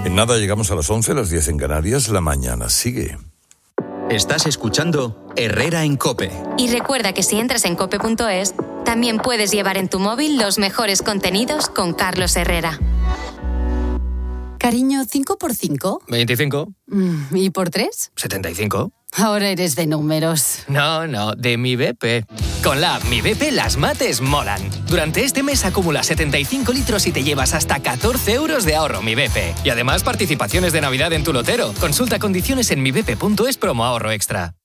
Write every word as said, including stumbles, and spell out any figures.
En nada llegamos a las once, las diez en Canarias, la mañana sigue. Estás escuchando Herrera en COPE. Y recuerda que si entras en cope punto es, también puedes llevar en tu móvil los mejores contenidos con Carlos Herrera. Cariño, ¿cinco por cinco? veinticinco. ¿Y por tres? setenta y cinco. Ahora eres de números. No, no, de mi B P. Con la app Mi B P las mates molan. Durante este mes acumula setenta y cinco litros y te llevas hasta catorce euros de ahorro Mi B P. Y además participaciones de Navidad en tu lotero. Consulta condiciones en mi b p punto es promo ahorro extra.